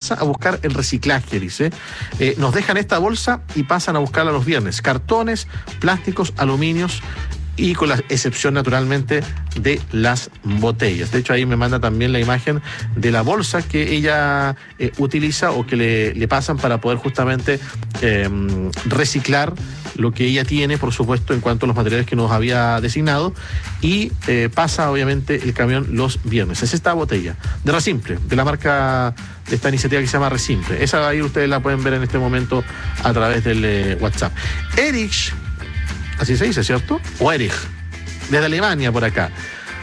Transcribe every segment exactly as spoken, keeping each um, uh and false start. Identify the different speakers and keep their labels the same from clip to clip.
Speaker 1: pasa a buscar el reciclaje, dice. Eh, nos dejan esta bolsa y pasan a buscarla los viernes. Cartones, plásticos, aluminios, y con la excepción naturalmente de las botellas. De hecho, ahí me manda también la imagen de la bolsa que ella eh, utiliza o que le, le pasan para poder justamente eh, reciclar lo que ella tiene, por supuesto, en cuanto a los materiales que nos había designado, y eh, pasa obviamente el camión los viernes. Es esta botella de Resimple, de la marca de esta iniciativa que se llama Resimple. Esa ahí ustedes la pueden ver en este momento a través del eh, WhatsApp. Erich, así se dice, ¿cierto? O Erich, desde Alemania por acá,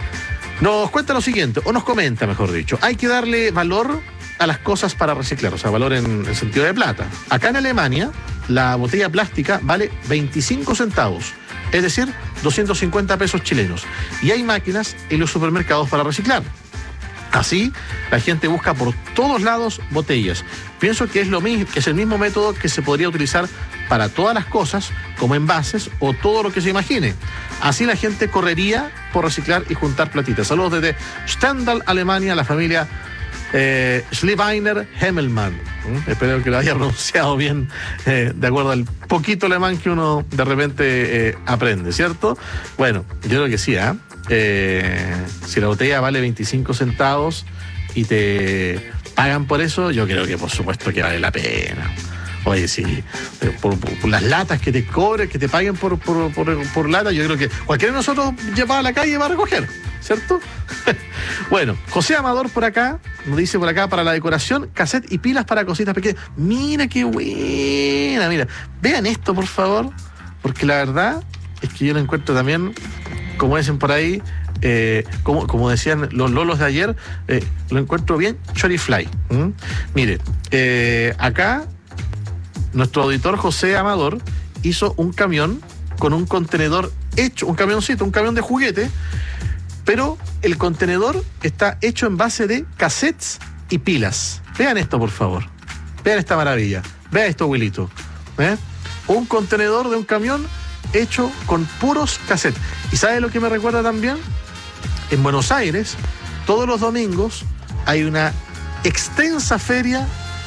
Speaker 1: nos cuenta lo siguiente, o nos comenta, mejor dicho: hay que darle valor a las cosas para reciclar, o sea, valor en el sentido de plata. Acá en Alemania, la botella plástica vale veinticinco centavos, es decir, doscientos cincuenta pesos chilenos. Y hay máquinas en los supermercados para reciclar. Así, la gente busca por todos lados botellas. Pienso que es lo mismo, que es el mismo método que se podría utilizar para todas las cosas, como envases o todo lo que se imagine. Así la gente correría por reciclar y juntar platitas. Saludos desde Stendal, Alemania, la familia eh, Schleweiner Hemmelmann. ¿Mm? Espero que lo haya pronunciado bien, eh, de acuerdo al poquito alemán que uno de repente eh, aprende, ¿cierto? Bueno, yo creo que sí, ¿eh? Eh, si la botella vale veinticinco centavos y te pagan por eso, yo creo que por supuesto que vale la pena. Oye, sí, por, por, por las latas que te cobren, que te paguen por, por, por, por lata, yo creo que cualquiera de nosotros lleva a la calle y va a recoger, ¿cierto? Bueno, José Amador por acá, nos dice por acá, para la decoración, cassette y pilas para cositas pequeñas. Mira qué buena, mira. Vean esto, por favor, porque la verdad es que yo lo encuentro también, como dicen por ahí, eh, como, como decían los lolos de ayer, eh, lo encuentro bien chorifly. ¿Mm? Mire, eh, acá nuestro auditor José Amador hizo un camión con un contenedor hecho, un camioncito, un camión de juguete, pero el contenedor está hecho en base de cassettes y pilas. Vean esto, por favor. Vean esta maravilla. Vean esto, Wilito. ¿Eh? Un contenedor de un camión hecho con puros cassettes. ¿Y sabe lo que me recuerda también? En Buenos Aires, todos los domingos hay una extensa feria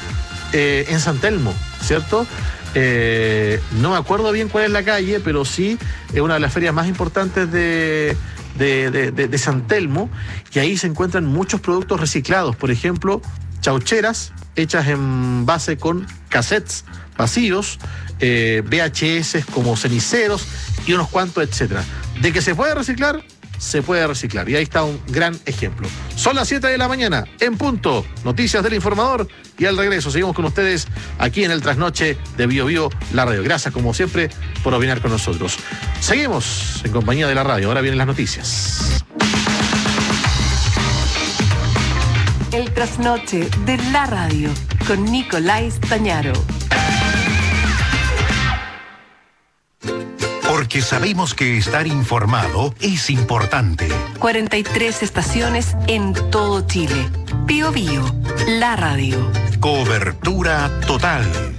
Speaker 1: eh, en San Telmo, ¿cierto? Eh, no me acuerdo bien cuál es la calle, pero sí es una de las ferias más importantes de, de, de, de, de San Telmo, y ahí se encuentran muchos productos reciclados. Por ejemplo, chaucheras hechas en base con cassettes vacíos, eh, V H S como ceniceros y unos cuantos, etcétera. De que se puede reciclar, se puede reciclar. Y ahí está un gran ejemplo. Son las siete de la mañana, en punto. Noticias del Informador, y al regreso seguimos con ustedes aquí en el Trasnoche de Bio Bio, la radio. Gracias, como siempre, por opinar con nosotros. Seguimos en compañía de la radio. Ahora vienen las noticias.
Speaker 2: El Trasnoche de la radio, con Nicolás Tañaro.
Speaker 3: Porque sabemos que estar informado es importante.
Speaker 2: cuarenta y tres estaciones en todo Chile. Bio Bio, la radio.
Speaker 3: Cobertura total.